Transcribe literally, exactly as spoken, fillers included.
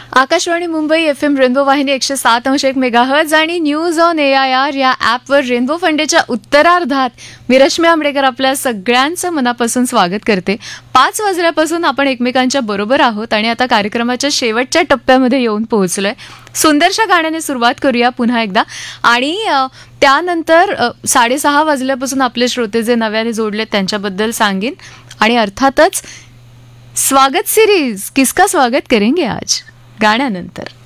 Akashvani Mumbai F M rainbow वाहिनी एकशे सात अंश एक मेगाहर्ज आणि news on A I R या ॲपवर रेनबो फंडेच्या उत्तरार्धात मी रश्मी आंबडेकर आपल्या सगळ्यांचं मनापासून स्वागत करते. पाच वाजल्यापासून आपण एकमेकांच्या बरोबर आहोत आणि आता कार्यक्रमाच्या शेवटच्या टप्प्यामध्ये येऊन पोहोचलोय. सुंदरशा गाण्याने सुरुवात करूया पुन्हा एकदा आणि त्यानंतर साडेसहा वाजल्यापासून आपले श्रोते जे नव्याने जोडलेत त्यांच्याबद्दल सांगेन आणि अर्थातच स्वागत सिरीज किसका स्वागत करेंगे आज गाण्यानंतर.